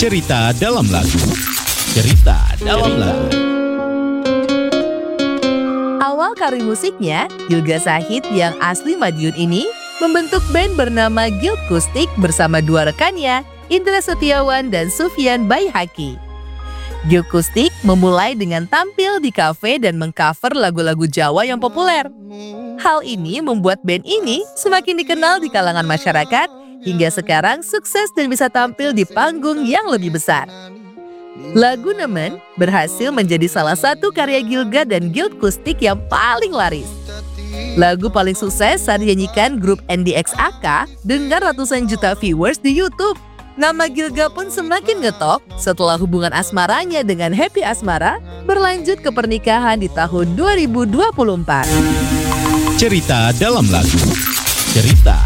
Cerita dalam lagu. Cerita dalam lagu. Awal karir musiknya, Gilga Syahid yang asli Madiun ini membentuk band bernama Gilkustik bersama dua rekannya, Indra Setiawan dan Sufyan Baihaqi. Gilkustik memulai dengan tampil di kafe dan mengcover lagu-lagu Jawa yang populer. Hal ini membuat band ini semakin dikenal di kalangan masyarakat hingga sekarang sukses dan bisa tampil di panggung yang lebih besar. Lagu Nemen berhasil menjadi salah satu karya Gilga dan Gilkustik yang paling laris. Lagu paling sukses saat dinyanyikan grup NDXAK dengan ratusan juta viewers di YouTube. Nama Gilga pun semakin ngetok setelah hubungan asmaranya dengan Happy Asmara berlanjut ke pernikahan di tahun 2024. Cerita dalam lagu. Cerita